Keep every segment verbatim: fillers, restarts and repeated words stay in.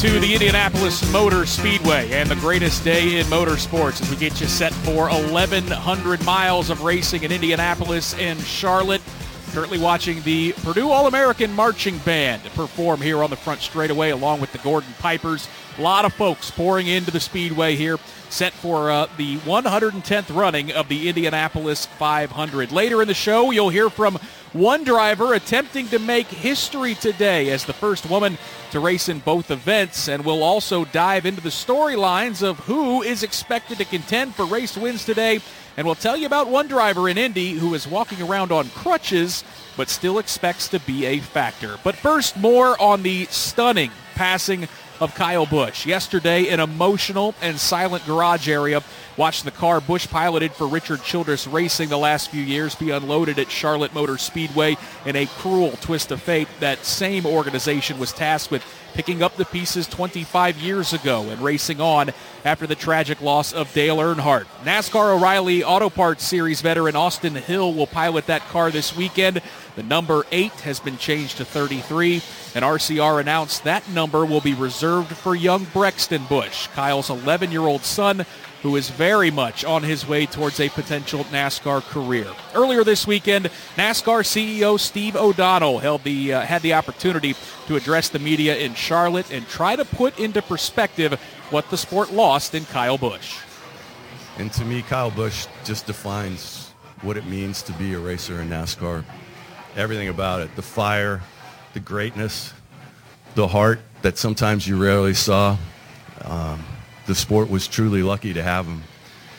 to the Indianapolis Motor Speedway and the greatest day in motorsports as we get you set for eleven hundred miles of racing in Indianapolis and Charlotte. Currently watching the Purdue All-American Marching Band perform here on the front straightaway along with the Gordon Pipers. A lot of folks pouring into the Speedway here, set for uh, the one hundred tenth running of the Indianapolis five hundred. Later in the show, you'll hear from one driver attempting to make history today as the first woman to race in both events, and we'll also dive into the storylines of who is expected to contend for race wins today. And we'll tell you about one driver in Indy who is walking around on crutches but still expects to be a factor. But first, more on the stunning passing of Kyle Busch. Yesterday, an emotional and silent garage area. Watched the car Busch piloted for Richard Childress Racing the last few years be unloaded at Charlotte Motor Speedway in a cruel twist of fate. That same organization was tasked with picking up the pieces twenty-five years ago and racing on after the tragic loss of Dale Earnhardt. NASCAR O'Reilly Auto Parts Series veteran Austin Hill will pilot that car this weekend. The number eight has been changed to thirty-three, and R C R announced that number will be reserved for young Brexton Busch, Kyle's eleven-year-old son, who is very much on his way towards a potential NASCAR career. Earlier this weekend, NASCAR C E O Steve O'Donnell held the uh, had the opportunity to address the media in Charlotte and try to put into perspective what the sport lost in Kyle Busch. And to me, Kyle Busch just defines what it means to be a racer in NASCAR. Everything about it, the fire, the greatness, the heart that sometimes you rarely saw. Um, the sport was truly lucky to have him.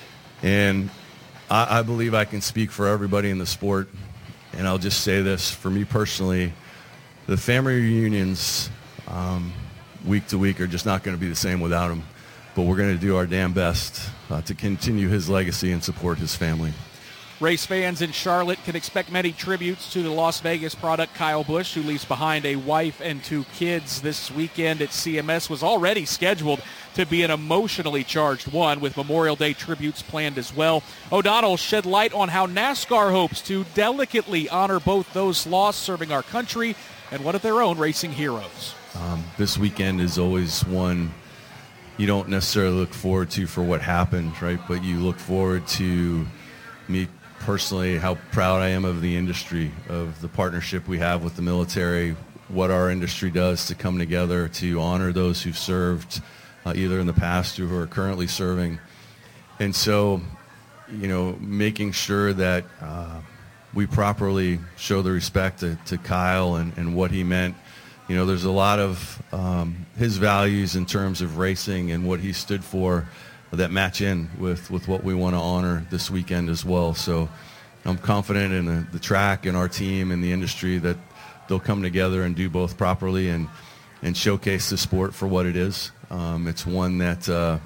And I, I believe I can speak for everybody in the sport, and I'll just say this, for me personally, the family reunions um, week to week are just not going to be the same without him. But we're going to do our damn best uh, to continue his legacy and support his family. Race fans in Charlotte can expect many tributes to the Las Vegas product Kyle Busch, who leaves behind a wife and two kids. This weekend at C M S was already scheduled to be an emotionally charged one, with Memorial Day tributes planned as well. O'Donnell shed light on how NASCAR hopes to delicately honor both those lost serving our country and one of their own racing heroes. Um, this weekend is always one you don't necessarily look forward to for what happened, right? But you look forward to me personally, how proud I am of the industry, of the partnership we have with the military, what our industry does to come together to honor those who've served uh, either in the past or who are currently serving. And so, you know, making sure that uh, we properly show the respect to, to Kyle and, and what he meant. You know, there's a lot of um, his values in terms of racing and what he stood for that match in with, with what we want to honor this weekend as well. So I'm confident in the, the track and our team and the industry that they'll come together and do both properly and, and showcase the sport for what it is. Um, it's one that uh,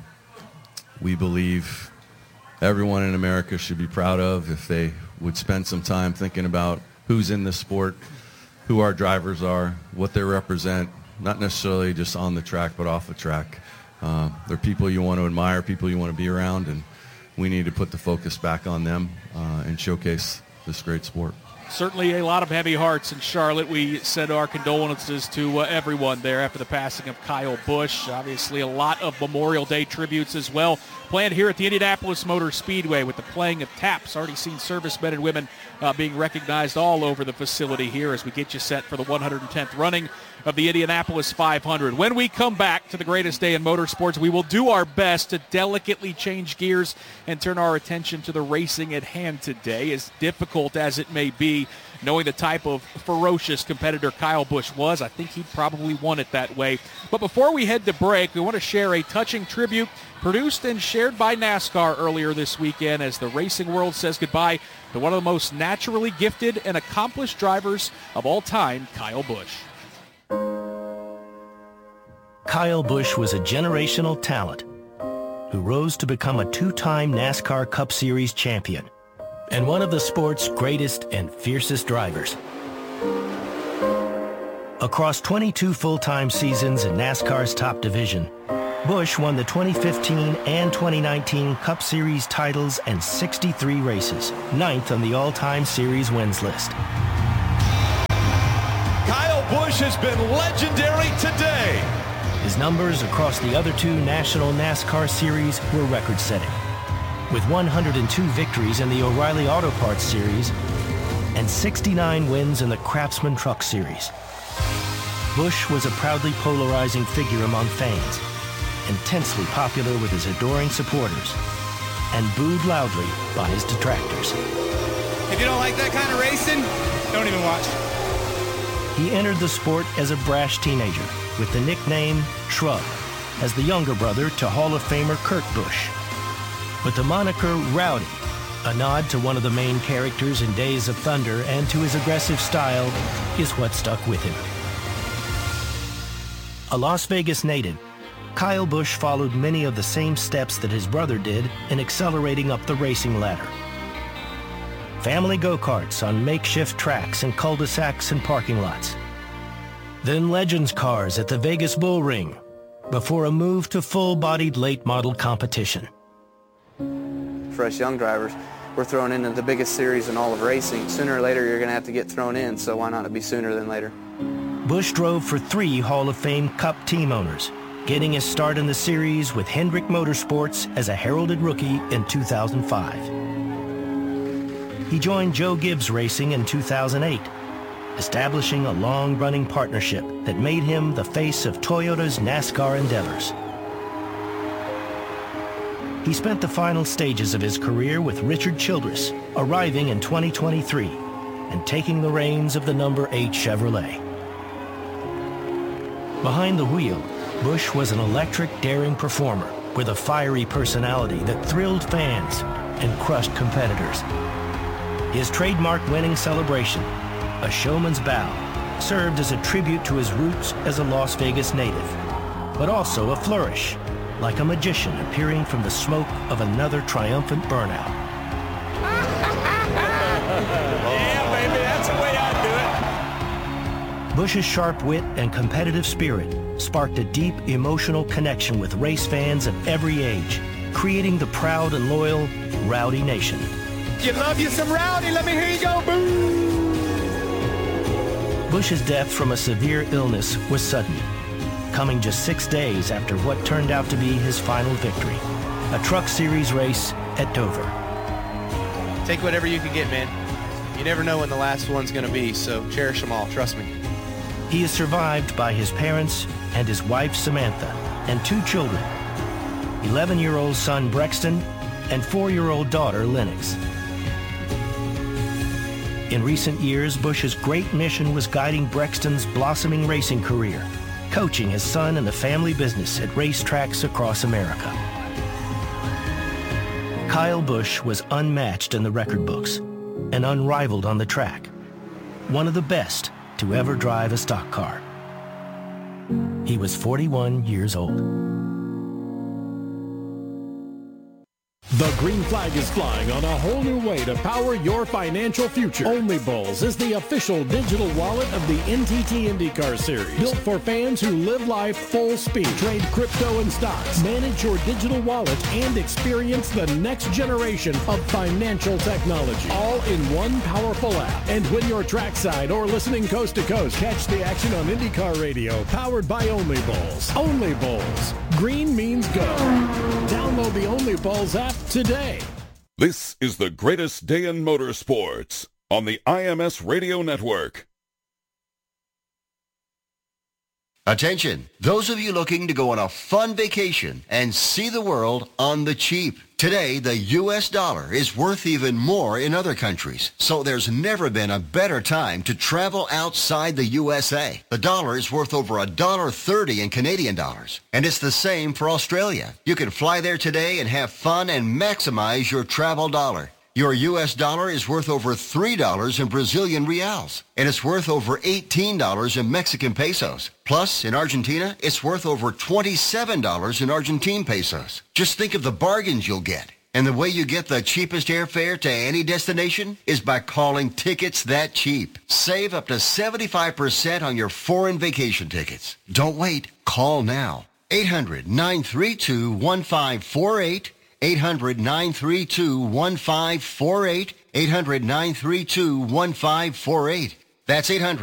we believe everyone in America should be proud of if they would spend some time thinking about who's in this sport, who our drivers are, what they represent, not necessarily just on the track but off the track. Uh, they're people you want to admire, people you want to be around, and we need to put the focus back on them uh, and showcase this great sport. Certainly a lot of heavy hearts in Charlotte. We send our condolences to uh, everyone there after the passing of Kyle Busch. Obviously a lot of Memorial Day tributes as well planned here at the Indianapolis Motor Speedway with the playing of taps. Already seen servicemen and women uh, being recognized all over the facility here as we get you set for the one hundred tenth running of the Indianapolis five hundred. When we come back to the greatest day in motorsports, we will do our best to delicately change gears and turn our attention to the racing at hand today, as difficult as it may be. Knowing the type of ferocious competitor Kyle Busch was, I think he'd probably won it that way. But before we head to break, we want to share a touching tribute produced and shared by NASCAR earlier this weekend as the racing world says goodbye to one of the most naturally gifted and accomplished drivers of all time, Kyle Busch. Kyle Busch was a generational talent who rose to become a two-time NASCAR Cup Series champion and one of the sport's greatest and fiercest drivers. Across twenty-two full-time seasons in NASCAR's top division, Busch won the twenty fifteen and twenty nineteen Cup Series titles and sixty-three races, ninth on the all-time series wins list. Kyle Busch has been legendary today. His numbers across the other two national NASCAR series were record-setting, with one hundred two victories in the O'Reilly Auto Parts Series and sixty-nine wins in the Craftsman Truck Series. Busch was a proudly polarizing figure among fans, intensely popular with his adoring supporters, and booed loudly by his detractors. If you don't like that kind of racing, don't even watch. He entered the sport as a brash teenager with the nickname Shrub, as the younger brother to Hall of Famer Kurt Busch. But the moniker Rowdy, a nod to one of the main characters in Days of Thunder and to his aggressive style, is what stuck with him. A Las Vegas native, Kyle Busch followed many of the same steps that his brother did in accelerating up the racing ladder. Family go-karts on makeshift tracks and cul-de-sacs and parking lots. Then Legends cars at the Vegas Bull Ring, before a move to full-bodied late-model competition. For us young drivers, we're thrown into the biggest series in all of racing. Sooner or later, you're going to have to get thrown in, so why not it be sooner than later? Busch drove for three Hall of Fame Cup team owners, getting his start in the series with Hendrick Motorsports as a heralded rookie in two thousand five. He joined Joe Gibbs Racing in two thousand eight, establishing a long-running partnership that made him the face of Toyota's NASCAR endeavors. He spent the final stages of his career with Richard Childress, arriving in twenty twenty-three and taking the reins of the number eight Chevrolet. Behind the wheel, Busch was an electric, daring performer with a fiery personality that thrilled fans and crushed competitors. His trademark winning celebration, a showman's bow, served as a tribute to his roots as a Las Vegas native, but also a flourish, like a magician appearing from the smoke of another triumphant burnout. Yeah, baby, that's the way I do it. Busch's sharp wit and competitive spirit sparked a deep emotional connection with race fans of every age, creating the proud and loyal Rowdy Nation. You love you some Rowdy, let me hear you go, boo! Busch's death from a severe illness was sudden, coming just six days after what turned out to be his final victory, a Truck Series race at Dover. Take whatever you can get, man. You never know when the last one's going to be, so cherish them all, trust me. He is survived by his parents and his wife Samantha and two children, eleven-year-old son Brexton and four-year-old daughter Lennox. In recent years, Busch's great mission was guiding Brexton's blossoming racing career, coaching his son in the family business at racetracks across America. Kyle Busch was unmatched in the record books and unrivaled on the track, one of the best to ever drive a stock car. He was forty-one years old. The green flag is flying on a whole new way to power your financial future. OnlyBulls is the official digital wallet of the N T T IndyCar Series. Built for fans who live life full speed. Trade crypto and stocks. Manage your digital wallet and experience the next generation of financial technology. All in one powerful app. And when you're trackside or listening coast to coast, catch the action on IndyCar Radio, powered by OnlyBulls. OnlyBulls. Green means go. Download the OnlyBulls app today. This is the greatest day in motorsports on the I M S Radio Network. Attention, those of you looking to go on a fun vacation and see the world on the cheap. Today, the U S dollar is worth even more in other countries, so there's never been a better time to travel outside the U S A. The dollar is worth over one dollar thirty in Canadian dollars, and it's the same for Australia. You can fly there today and have fun and maximize your travel dollar. Your U S dollar is worth over three dollars in Brazilian reals, and it's worth over eighteen dollars in Mexican pesos. Plus, in Argentina, it's worth over twenty-seven dollars in Argentine pesos. Just think of the bargains you'll get. And the way you get the cheapest airfare to any destination is by calling Tickets That Cheap. Save up to seventy-five percent on your foreign vacation tickets. Don't wait. Call now. eight hundred, nine three two, one five four eight. eight hundred, nine three two, one five four eight. eight hundred, nine three two, one five four eight. That's eight hundred.